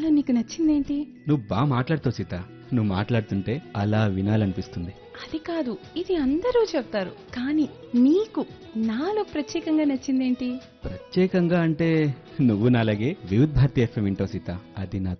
నాలో నీకు నచ్చిందేంటి? నువ్వు బాగా మాట్లాడుతావు సీత. నువ్వు మాట్లాడుతుంటే అలా వినాలనిపిస్తుంది. అది కాదు, ఇది అందరూ చెప్తారు, కానీ నీకు నాలో ప్రత్యేకంగా నచ్చిందేంటి? ప్రత్యేకంగా అంటే నువ్వు నాలాగే వివిధ్ భారతి ఎఫ్ఎం వింటావు సీత. అది నా